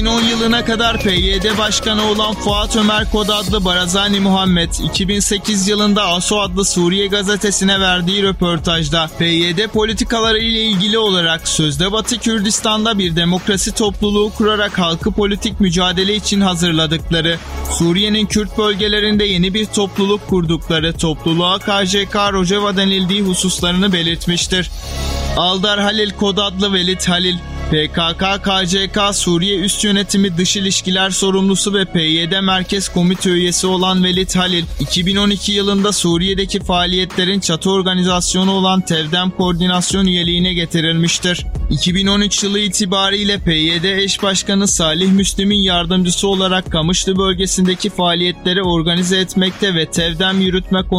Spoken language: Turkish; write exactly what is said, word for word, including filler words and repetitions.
iki bin on yılına kadar P Y D Başkanı olan Fuat Ömer Kod adlı Barazani Muhammed, iki bin sekiz yılında ASO adlı Suriye gazetesine verdiği röportajda P Y D politikaları ile ilgili olarak sözde Batı Kürdistan'da bir demokrasi topluluğu kurarak halkı politik mücadele için hazırladıkları, Suriye'nin Kürt bölgelerinde yeni bir topluluk kurdukları, topluluğa K J K Rojava denildiği hususlarını belirtmiştir. Aldar Halil Kod adlı Velid Halil, P K K K C K Suriye Üst Yönetimi Dış İlişkiler Sorumlusu ve P Y D Merkez Komite üyesi olan Velid Halil, iki bin on iki yılında Suriye'deki faaliyetlerin çatı organizasyonu olan TEVDEM Koordinasyon üyeliğine getirilmiştir. iki bin on üç yılı itibariyle P Y D eş başkanı Salih Müslim'in yardımcısı olarak Kamışlı bölgesindeki faaliyetleri organize etmekte ve TEVDEM yürütme